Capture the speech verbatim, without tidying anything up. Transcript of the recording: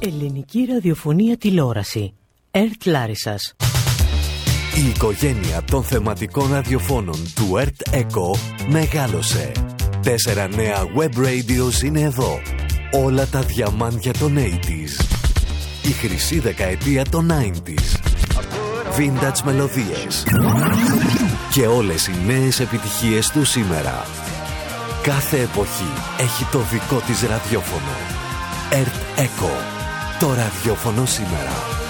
Ελληνική ραδιοφωνία τηλεόραση. ΕΡΤ Λάρισσας. Η οικογένεια των θεματικών ραδιοφώνων του ΕΡΤ ΕΚΟ μεγάλωσε. Τέσσερα νέα web radios είναι εδώ. Όλα τα διαμάντια των ογδόντα. Η χρυσή δεκαετία των ενενήντα. Vintage μελωδίες. Και όλες οι νέες επιτυχίες του σήμερα. Κάθε εποχή έχει το δικό της ραδιόφωνο. ΕΡΤ ΕΚΟ. Το ραδιόφωνο σήμερα.